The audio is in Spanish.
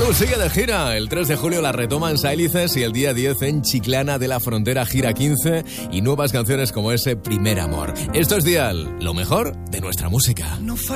Malú sigue de gira. El 3 de julio la retoma en Sáilices y el día 10 en Chiclana de la Frontera gira 15 y nuevas canciones como ese Primer Amor. Esto es Dial, lo mejor de nuestra música.